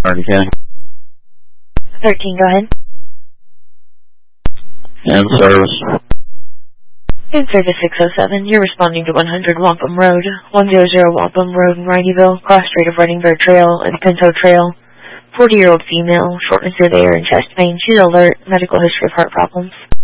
Hardin County. 13, go ahead. And service. In service 607, you're responding to 100 Wampum Road, 100 Wampum Road in Wrightyville, cross strait of Reddingberg Trail and Pinto Trail. 40-year-old female, shortness of air and chest pain. She's alert, medical history of heart problems.